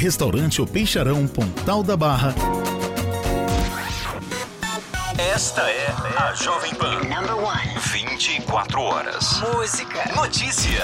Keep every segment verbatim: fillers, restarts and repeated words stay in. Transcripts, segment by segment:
Restaurante O Peixarão, Pontal da Barra. Esta é a Jovem Pan. Number one. vinte e quatro horas. Música. Notícia.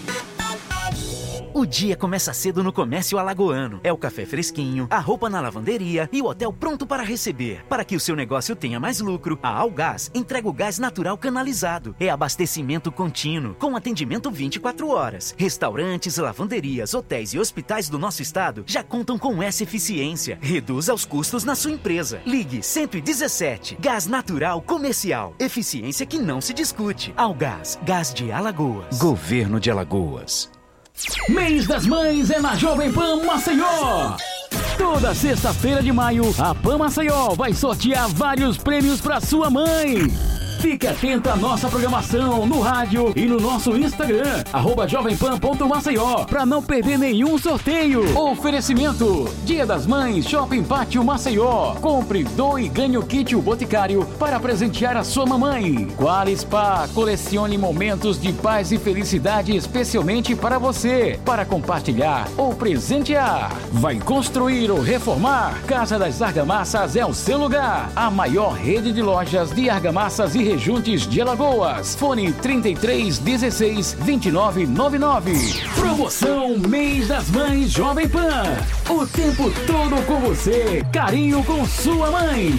O dia começa cedo no Comércio Alagoano. É o café fresquinho, a roupa na lavanderia e o hotel pronto para receber. Para que o seu negócio tenha mais lucro, a Algás entrega o gás natural canalizado. É abastecimento contínuo, com atendimento vinte e quatro horas. Restaurantes, lavanderias, hotéis e hospitais do nosso estado já contam com essa eficiência. Reduza os custos na sua empresa. Ligue cento e dezessete. Gás natural comercial. Eficiência que não se discute. Algás, gás de Alagoas. Governo de Alagoas. Mês das Mães é na Jovem Pan Maceió. Toda sexta-feira de maio, a Pan Maceió vai sortear vários prêmios para sua mãe. Fique atento à nossa programação no rádio e no nosso Instagram, arroba jovempan.maceió, para não perder nenhum sorteio. Oferecimento: Dia das Mães, Shopping Pátio Maceió. Compre, doe e ganhe o kit O Boticário para presentear a sua mamãe. Qual Spa, colecione momentos de paz e felicidade especialmente para você, para compartilhar ou presentear. Vai construir ou reformar? Casa das Argamassas é o seu lugar. A maior rede de lojas de argamassas e rejuntes de Alagoas. Fone trinta e três, dezesseis, vinte e nove, noventa e nove. Promoção Mês das Mães Jovem Pan. O tempo todo com você. Carinho com sua mãe.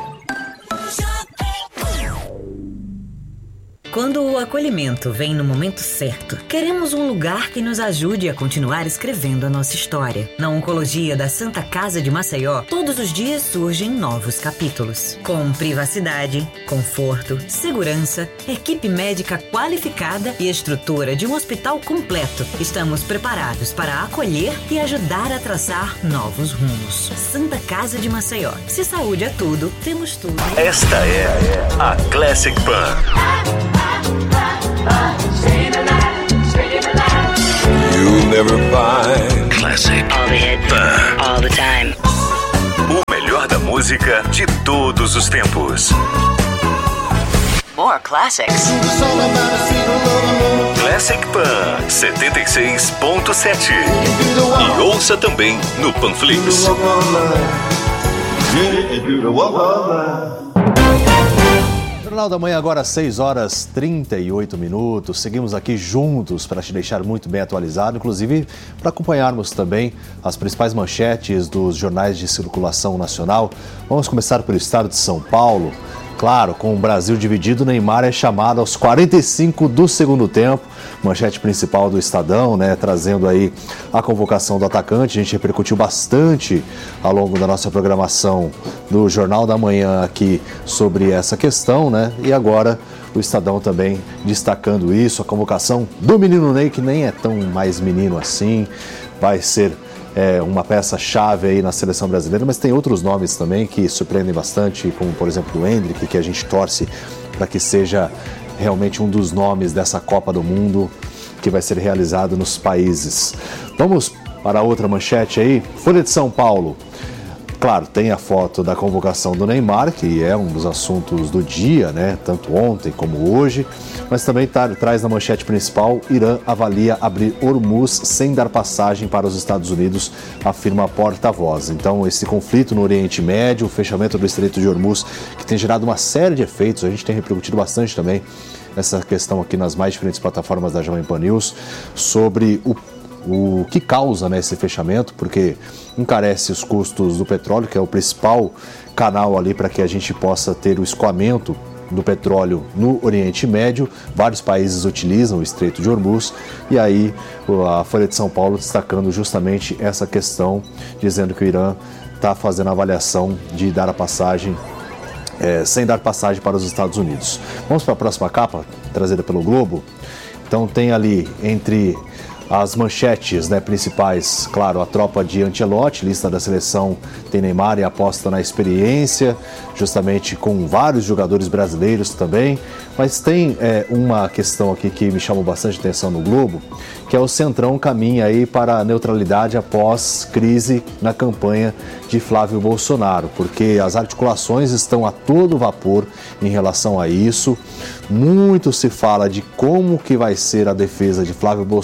Quando o acolhimento vem no momento certo, queremos um lugar que nos ajude a continuar escrevendo a nossa história. Na Oncologia da Santa Casa de Maceió, todos os dias surgem novos capítulos. Com privacidade, conforto, segurança, equipe médica qualificada e estrutura de um hospital completo, estamos preparados para acolher e ajudar a traçar novos rumos. Santa Casa de Maceió. Se saúde é tudo, temos tudo. Esta é a Classic Pan. You'll never find Classic All the hits, Pan. all the time. O melhor da música de todos os tempos. More classics. Classic Pan setenta e seis ponto sete. E ouça também no Panflix. Jornal da Manhã agora, seis horas e trinta e oito minutos. Seguimos aqui juntos para te deixar muito bem atualizado, inclusive para acompanharmos também as principais manchetes dos jornais de circulação nacional. Vamos começar pelo estado de São Paulo. Claro, com o Brasil dividido, Neymar é chamado aos quarenta e cinco do segundo tempo. Manchete principal do Estadão, né, trazendo aí a convocação do atacante. A gente repercutiu bastante ao longo da nossa programação do Jornal da Manhã aqui sobre essa questão, né? E agora o Estadão também destacando isso, a convocação do menino Ney, que nem é tão mais menino assim, vai ser É uma peça-chave aí na seleção brasileira, mas tem outros nomes também que surpreendem bastante, como por exemplo o Endrick, que a gente torce para que seja realmente um dos nomes dessa Copa do Mundo que vai ser realizado nos países. Vamos para outra manchete aí, Folha de São Paulo. Claro, tem a foto da convocação do Neymar, que é um dos assuntos do dia, né? Tanto ontem como hoje, mas também tá, traz na manchete principal: Irã avalia abrir Hormuz sem dar passagem para os Estados Unidos, afirma a porta-voz. Então, esse conflito no Oriente Médio, o fechamento do Estreito de Hormuz, que tem gerado uma série de efeitos, a gente tem repercutido bastante também essa questão aqui nas mais diferentes plataformas da Jovem Pan News, sobre o o que causa, né, esse fechamento, porque encarece os custos do petróleo, que é o principal canal ali para que a gente possa ter o escoamento do petróleo no Oriente Médio. Vários países utilizam o Estreito de Hormuz, e aí a Folha de São Paulo destacando justamente essa questão, dizendo que o Irã está fazendo a avaliação de dar a passagem, é, sem dar passagem para os Estados Unidos. Vamos para a próxima capa, trazida pelo Globo. Então tem ali entre as manchetes, né, principais, claro, a tropa de Ancelotti, lista da seleção, tem Neymar e aposta na experiência, justamente com vários jogadores brasileiros também, mas tem é, uma questão aqui que me chamou bastante atenção no Globo, que é o Centrão caminha aí para a neutralidade após crise na campanha de Flávio Bolsonaro, porque as articulações estão a todo vapor em relação a isso. Muito se fala de como que vai ser a defesa de Flávio Bolsonaro em relação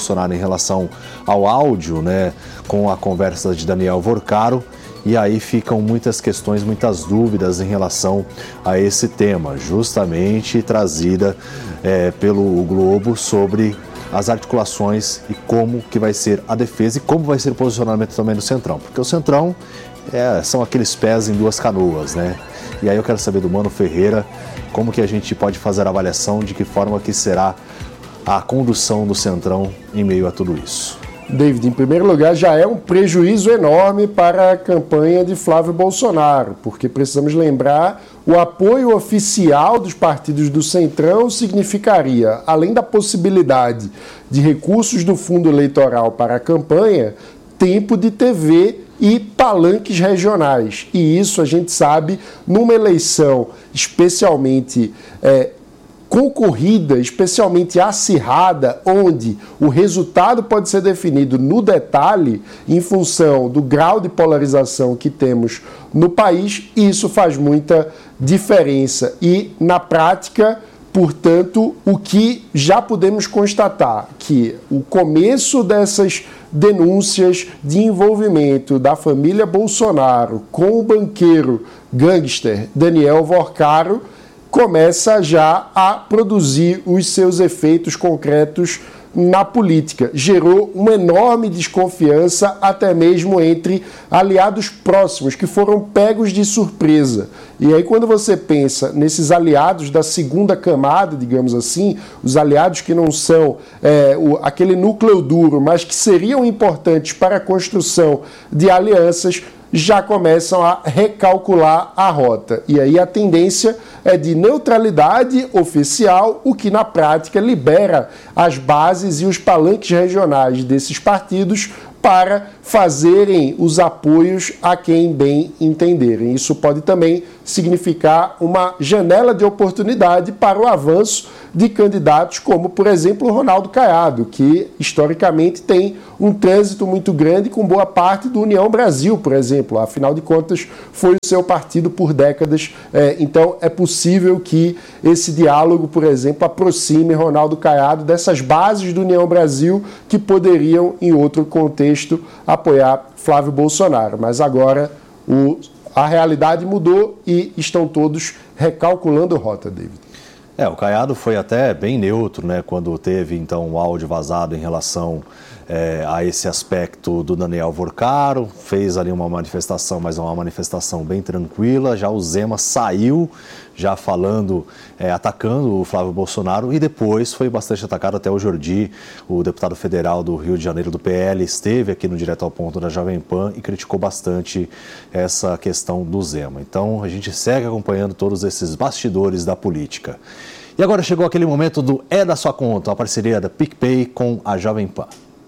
relação ao áudio, né, com a conversa de Daniel Vorcaro. E aí ficam muitas questões, muitas dúvidas em relação a esse tema, justamente trazida é, pelo Globo sobre as articulações e como que vai ser a defesa e como vai ser o posicionamento também do Centrão. Porque o Centrão é, são aqueles pés em duas canoas, né? E aí eu quero saber do Mano Ferreira como que a gente pode fazer a avaliação de que forma que será a condução do Centrão em meio a tudo isso. David, em primeiro lugar, já é um prejuízo enorme para a campanha de Flávio Bolsonaro, porque precisamos lembrar, o apoio oficial dos partidos do Centrão significaria, além da possibilidade de recursos do fundo eleitoral para a campanha, tempo de T V e palanques regionais. E isso a gente sabe, numa eleição especialmente é, concorrida, especialmente acirrada, onde o resultado pode ser definido no detalhe em função do grau de polarização que temos no país, isso faz muita diferença. E, na prática, portanto, o que já podemos constatar, que o começo dessas denúncias de envolvimento da família Bolsonaro com o banqueiro gangster Daniel Vorcaro começa já a produzir os seus efeitos concretos na política. Gerou uma enorme desconfiança até mesmo entre aliados próximos, que foram pegos de surpresa. E aí quando você pensa nesses aliados da segunda camada, digamos assim, os aliados que não são é, o, aquele núcleo duro, mas que seriam importantes para a construção de alianças, já começam a recalcular a rota. E aí a tendência é de neutralidade oficial, o que na prática libera as bases e os palanques regionais desses partidos para fazerem os apoios a quem bem entenderem. Isso pode também significar uma janela de oportunidade para o avanço de candidatos como, por exemplo, o Ronaldo Caiado, que historicamente tem um trânsito muito grande com boa parte do União Brasil, por exemplo. Afinal de contas, foi o seu partido por décadas. É, então, é possível que esse diálogo, por exemplo, aproxime Ronaldo Caiado dessas bases do União Brasil que poderiam, em outro contexto, apoiar Flávio Bolsonaro. Mas agora o, a realidade mudou e estão todos recalculando rota, David. É, o Caiado foi até bem neutro, né, quando teve então o áudio vazado em relação é, a esse aspecto do Daniel Vorcaro, fez ali uma manifestação, mas uma manifestação bem tranquila. Já o Zema saiu já falando, é, atacando o Flávio Bolsonaro, e depois foi bastante atacado. Até o Jordi, o deputado federal do Rio de Janeiro do P L, esteve aqui no Direto ao Ponto da Jovem Pan e criticou bastante essa questão do Zema. Então a gente segue acompanhando todos esses bastidores da política. E agora chegou aquele momento do É da Sua Conta, a parceria da PicPay com a Jovem Pan.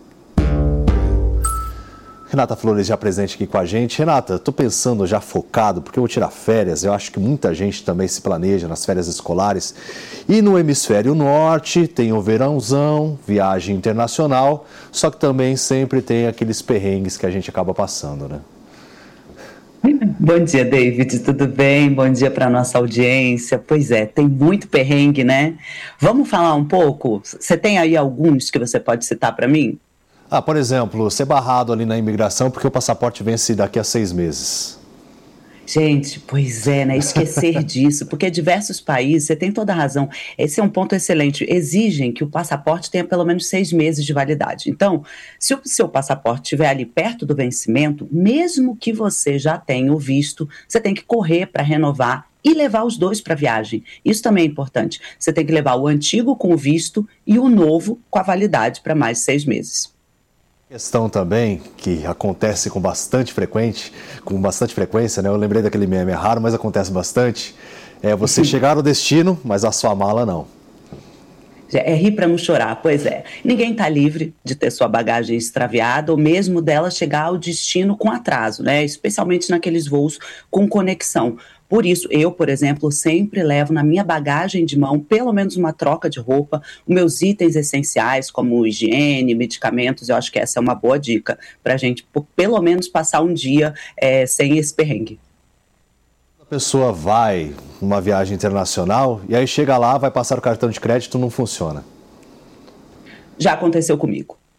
Renata Flores já presente aqui com a gente. Renata, estou pensando já focado, porque eu vou tirar férias. Eu acho que muita gente também se planeja nas férias escolares. E no hemisfério norte tem o verãozão, viagem internacional, só que também sempre tem aqueles perrengues que a gente acaba passando, né? Bom dia, David, tudo bem? Bom dia para a nossa audiência. Pois é, tem muito perrengue, né? Vamos falar um pouco? Você tem aí alguns que você pode citar para mim? Ah, por exemplo, ser barrado ali na imigração porque o passaporte vence daqui a seis meses. Gente, pois é, né? Esquecer disso, porque diversos países, você tem toda a razão, esse é um ponto excelente, exigem que o passaporte tenha pelo menos seis meses de validade. Então, se o seu passaporte estiver ali perto do vencimento, mesmo que você já tenha o visto, você tem que correr para renovar e levar os dois para a viagem. Isso também é importante. Você tem que levar o antigo com o visto e o novo com a validade para mais seis meses. Questão também que acontece com bastante frequente, com bastante frequência, né? Eu lembrei daquele meme, é raro, mas acontece bastante. É você chegar no destino, mas a sua mala não. É rir para não chorar, pois é. Ninguém está livre de ter sua bagagem extraviada ou mesmo dela chegar ao destino com atraso, né? Especialmente naqueles voos com conexão. Por isso, eu, por exemplo, sempre levo na minha bagagem de mão pelo menos uma troca de roupa, os meus itens essenciais como higiene, medicamentos. Eu acho que essa é uma boa dica para a gente, pelo menos, passar um dia é, sem esse perrengue. A pessoa vai numa viagem internacional e aí chega lá, vai passar o cartão de crédito, não funciona. Já aconteceu comigo.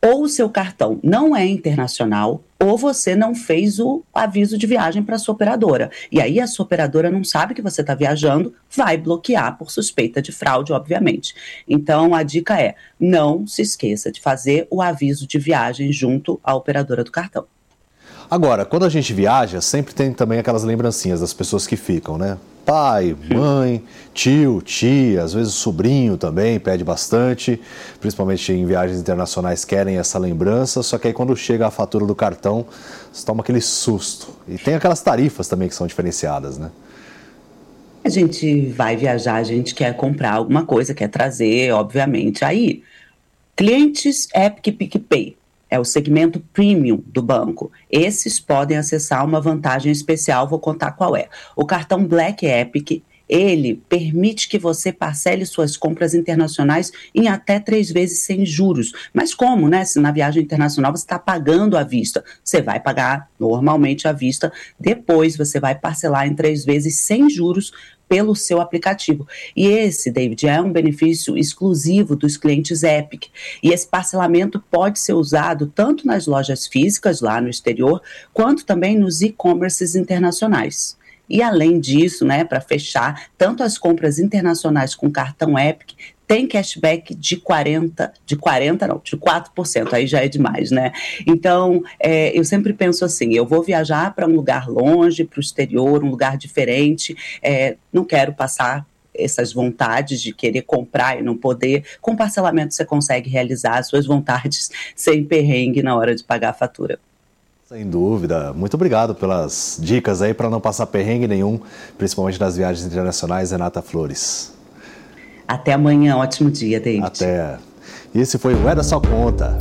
ou o seu cartão não é internacional, ou você não fez o aviso de viagem para a sua operadora. E aí a sua operadora não sabe que você está viajando, vai bloquear por suspeita de fraude, obviamente. Então a dica é, não se esqueça de fazer o aviso de viagem junto à operadora do cartão. Agora, quando a gente viaja, sempre tem também aquelas lembrancinhas das pessoas que ficam, né? Pai, mãe, tio, tia, às vezes o sobrinho também pede bastante, principalmente em viagens internacionais querem essa lembrança, só que aí quando chega a fatura do cartão, você toma aquele susto. E tem aquelas tarifas também que são diferenciadas, né? A gente vai viajar, a gente quer comprar alguma coisa, quer trazer, obviamente. Aí, clientes Epic PicPay. É o segmento premium do banco. Esses podem acessar uma vantagem especial, vou contar qual é. O cartão Black Epic, ele permite que você parcele suas compras internacionais em até três vezes sem juros. Mas como, né? Se na viagem internacional você está pagando à vista, você vai pagar normalmente à vista, depois você vai parcelar em três vezes sem juros pelo seu aplicativo. E esse, David, é um benefício exclusivo dos clientes Epic. E esse parcelamento pode ser usado tanto nas lojas físicas, lá no exterior, quanto também nos e-commerces internacionais. E além disso, né, para fechar, tanto as compras internacionais com cartão Epic tem cashback de quarenta por cento, de quarenta por cento não, de quatro por cento, aí já é demais, né? Então, é, eu sempre penso assim, eu vou viajar para um lugar longe, para o exterior, um lugar diferente, é, não quero passar essas vontades de querer comprar e não poder. Com parcelamento você consegue realizar as suas vontades sem perrengue na hora de pagar a fatura. Sem dúvida. Muito obrigado pelas dicas aí para não passar perrengue nenhum, principalmente nas viagens internacionais, Renata Flores. Até amanhã, ótimo dia, David. Até. Esse foi o Era Só Conta.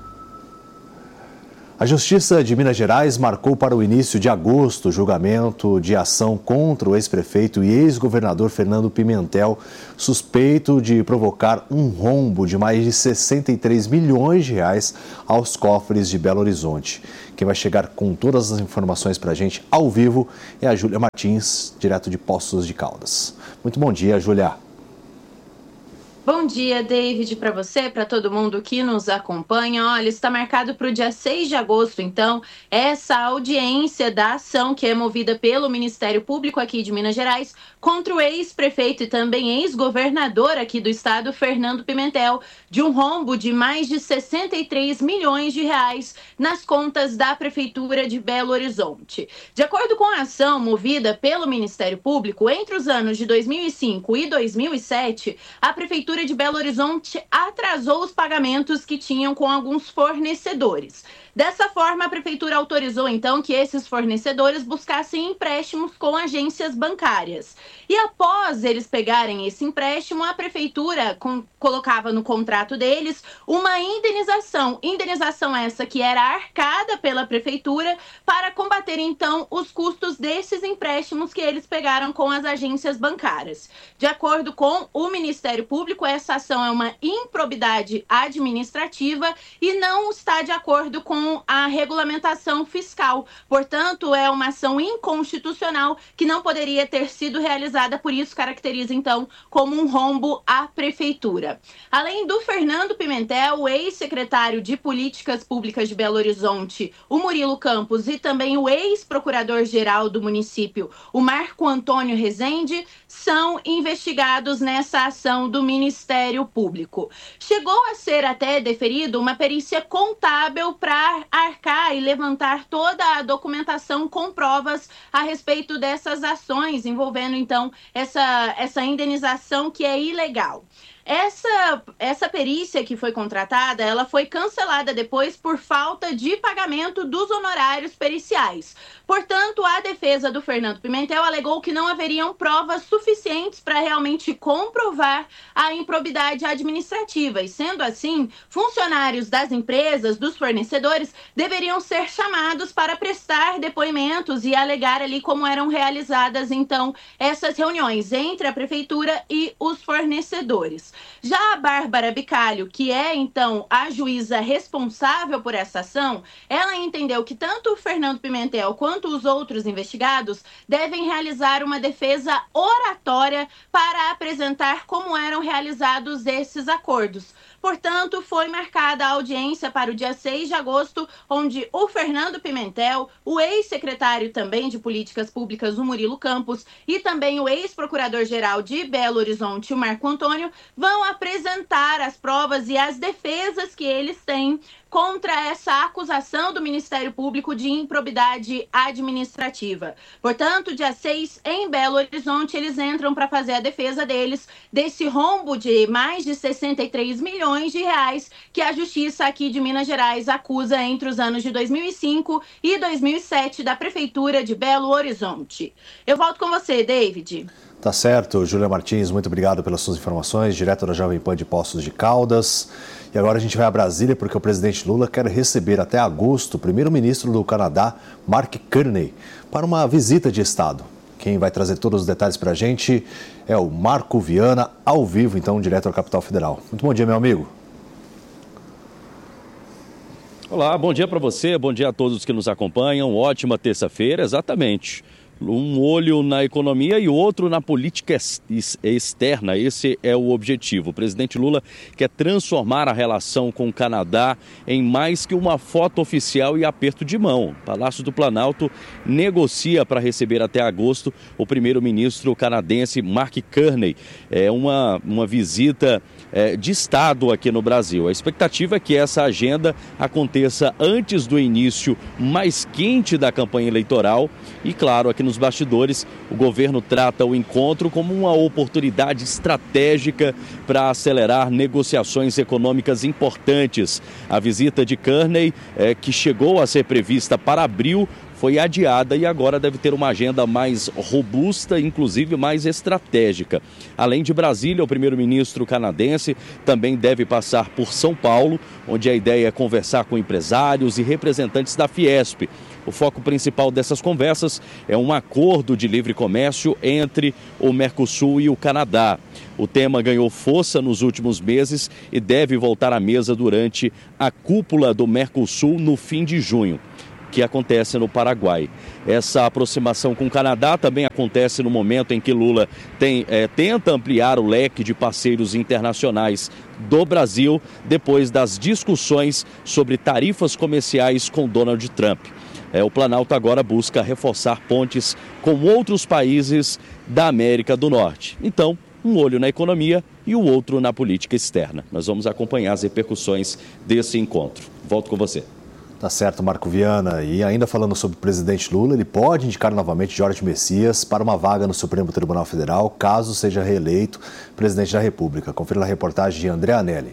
A Justiça de Minas Gerais marcou para o início de agosto o julgamento de ação contra o ex-prefeito e ex-governador Fernando Pimentel, suspeito de provocar um rombo de mais de sessenta e três milhões de reais aos cofres de Belo Horizonte. Quem vai chegar com todas as informações para a gente ao vivo é a Júlia Martins, direto de Poços de Caldas. Muito bom dia, Júlia. Bom dia, David, para você, para todo mundo que nos acompanha. Olha, está marcado para o dia seis de agosto, então, essa audiência da ação que é movida pelo Ministério Público aqui de Minas Gerais contra o ex-prefeito e também ex-governador aqui do estado, Fernando Pimentel, de um rombo de mais de sessenta e três milhões de reais nas contas da Prefeitura de Belo Horizonte. De acordo com a ação movida pelo Ministério Público, entre os anos de dois mil e cinco e dois mil e sete, a Prefeitura de Belo Horizonte atrasou os pagamentos que tinham com alguns fornecedores. Dessa forma, a Prefeitura autorizou, então, que esses fornecedores buscassem empréstimos com agências bancárias. E após eles pegarem esse empréstimo, a Prefeitura com, colocava no contrato deles uma indenização. Indenização essa que era arcada pela Prefeitura para combater, então, os custos desses empréstimos que eles pegaram com as agências bancárias. De acordo com o Ministério Público, essa ação é uma improbidade administrativa e não está de acordo com a regulamentação fiscal. Portanto, é uma ação inconstitucional que não poderia ter sido realizada, por isso caracteriza, então, como um rombo à Prefeitura. Além do Fernando Pimentel, o ex-secretário de Políticas Públicas de Belo Horizonte, o Murilo Campos, e também o ex-procurador-geral do município, o Marco Antônio Rezende, são investigados nessa ação do Ministério Público. Chegou a ser até deferido uma perícia contábil para arcar e levantar toda a documentação com provas a respeito dessas ações, envolvendo, então, essa, essa indenização que é ilegal. Essa, essa perícia que foi contratada, ela foi cancelada depois por falta de pagamento dos honorários periciais. Portanto, a defesa do Fernando Pimentel alegou que não haveriam provas suficientes para realmente comprovar a improbidade administrativa. E, sendo assim, funcionários das empresas, dos fornecedores, deveriam ser chamados para prestar depoimentos e alegar ali como eram realizadas, então, essas reuniões entre a Prefeitura e os fornecedores. Já a Bárbara Bicalho, que é, então, a juíza responsável por essa ação, ela entendeu que tanto o Fernando Pimentel quanto os outros investigados devem realizar uma defesa oratória para apresentar como eram realizados esses acordos. Portanto, foi marcada a audiência para o dia seis de agosto, onde o Fernando Pimentel, o ex-secretário também de Políticas Públicas, o Murilo Campos, e também o ex-procurador-geral de Belo Horizonte, o Marco Antônio, vão apresentar as provas e as defesas que eles têm contra essa acusação do Ministério Público de improbidade administrativa. Portanto, dia seis, em Belo Horizonte, eles entram para fazer a defesa deles desse rombo de mais de sessenta e três milhões de reais que a Justiça aqui de Minas Gerais acusa entre os anos de dois mil e cinco e dois mil e sete da Prefeitura de Belo Horizonte. Eu volto com você, David. Tá certo, Júlia Martins, muito obrigado pelas suas informações, direto da Jovem Pan de Poços de Caldas. E agora a gente vai a Brasília porque o presidente Lula quer receber até agosto o primeiro-ministro do Canadá, Mark Carney, para uma visita de Estado. Quem vai trazer todos os detalhes para a gente é o Marco Viana, ao vivo, então, direto à capital federal. Muito bom dia, meu amigo. Olá, bom dia para você, bom dia a todos que nos acompanham. Ótima terça-feira, exatamente. Um olho na economia e outro na política externa. Esse é o objetivo. O presidente Lula quer transformar a relação com o Canadá em mais que uma foto oficial e aperto de mão. O Palácio do Planalto negocia para receber até agosto o primeiro-ministro canadense Mark Carney. É uma, uma visita é, de Estado aqui no Brasil. A expectativa é que essa agenda aconteça antes do início mais quente da campanha eleitoral e, claro, aqui no nos bastidores, o governo trata o encontro como uma oportunidade estratégica para acelerar negociações econômicas importantes. A visita de Carney, é, que chegou a ser prevista para abril, foi adiada e agora deve ter uma agenda mais robusta, inclusive mais estratégica. Além de Brasília, o primeiro-ministro canadense também deve passar por São Paulo, onde a ideia é conversar com empresários e representantes da Fiesp. O foco principal dessas conversas é um acordo de livre comércio entre o Mercosul e o Canadá. O tema ganhou força nos últimos meses e deve voltar à mesa durante a cúpula do Mercosul no fim de junho, que acontece no Paraguai. Essa aproximação com o Canadá também acontece no momento em que Lula tem, é, tenta ampliar o leque de parceiros internacionais do Brasil depois das discussões sobre tarifas comerciais com Donald Trump. É, o Planalto agora busca reforçar pontes com outros países da América do Norte. Então, um olho na economia e o outro na política externa. Nós vamos acompanhar as repercussões desse encontro. Volto com você. Tá certo, Marco Viana. E ainda falando sobre o presidente Lula, ele pode indicar novamente Jorge Messias para uma vaga no Supremo Tribunal Federal, caso seja reeleito presidente da República. Confira a reportagem de André Anelli.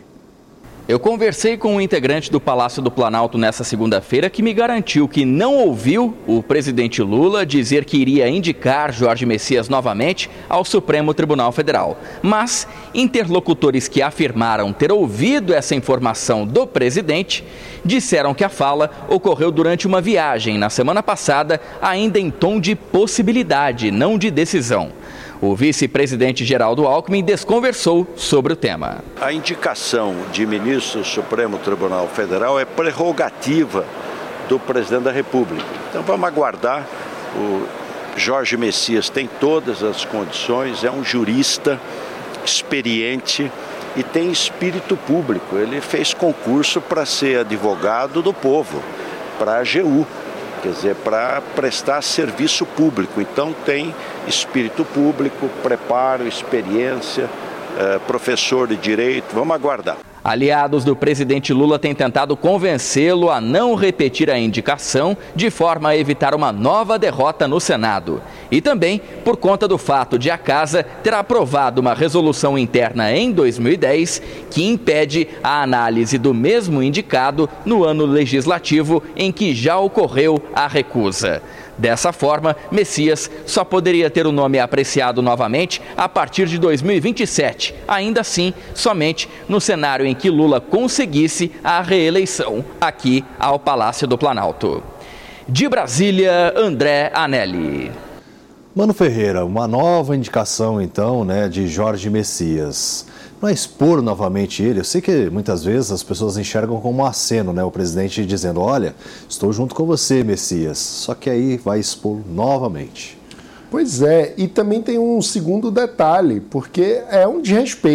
Eu conversei com um integrante do Palácio do Planalto nessa segunda-feira que me garantiu que não ouviu o presidente Lula dizer que iria indicar Jorge Messias novamente ao Supremo Tribunal Federal. Mas interlocutores que afirmaram ter ouvido essa informação do presidente disseram que a fala ocorreu durante uma viagem na semana passada, ainda em tom de possibilidade, não de decisão. O vice-presidente Geraldo Alckmin desconversou sobre o tema. A indicação de ministro do Supremo Tribunal Federal é prerrogativa do presidente da República. Então vamos aguardar. O Jorge Messias tem todas as condições, é um jurista experiente e tem espírito público. Ele fez concurso para ser advogado do povo, para a A G U. Quer dizer, para prestar serviço público. Então tem espírito público, preparo, experiência, eh, professor de direito. Vamos aguardar. Aliados do presidente Lula têm tentado convencê-lo a não repetir a indicação, de forma a evitar uma nova derrota no Senado. E também por conta do fato de a Casa ter aprovado uma resolução interna em dois mil e dez que impede a análise do mesmo indicado no ano legislativo em que já ocorreu a recusa. Dessa forma, Messias só poderia ter o nome apreciado novamente a partir de dois mil e vinte e sete, ainda assim, somente no cenário em que Lula conseguisse a reeleição aqui ao Palácio do Planalto. De Brasília, André Anelli. Mano Ferreira, uma nova indicação então, né, de Jorge Messias. Não é expor novamente ele, eu sei que muitas vezes as pessoas enxergam como um aceno, né? O presidente dizendo, olha, estou junto com você, Messias, só que aí vai expor novamente. Pois é, e também tem um segundo detalhe, porque é um desrespeito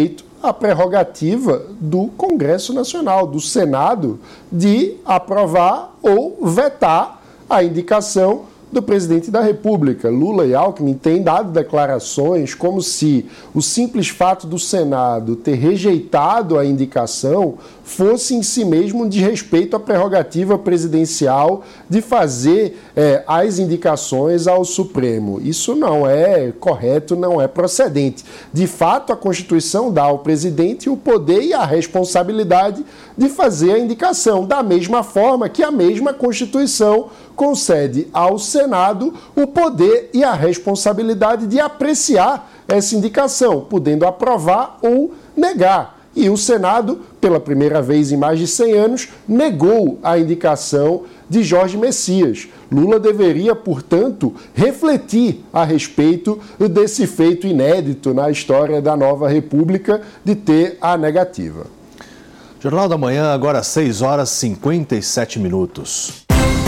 a prerrogativa do Congresso Nacional, do Senado, de aprovar ou vetar a indicação do presidente da República. Lula e Alckmin têm dado declarações como se o simples fato do Senado ter rejeitado a indicação fosse em si mesmo um desrespeito à prerrogativa presidencial de fazer é, as indicações ao Supremo. Isso não é correto, não é procedente. De fato, a Constituição dá ao presidente o poder e a responsabilidade de fazer a indicação, da mesma forma que a mesma Constituição concede ao Senado o poder e a responsabilidade de apreciar essa indicação, podendo aprovar ou negar. E o Senado, pela primeira vez em mais de cem anos, negou a indicação de Jorge Messias. Lula deveria, portanto, refletir a respeito desse feito inédito na história da nova República de ter a negativa. Jornal da Manhã, agora seis horas e cinquenta e sete minutos.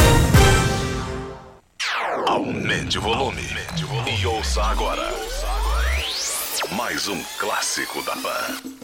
Aumente o volume e ouça agora mais um clássico da Pan.